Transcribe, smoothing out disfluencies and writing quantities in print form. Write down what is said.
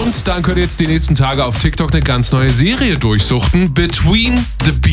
Und dann könnt ihr jetzt die nächsten Tage auf TikTok eine ganz neue Serie durchsuchten. Between the Beats.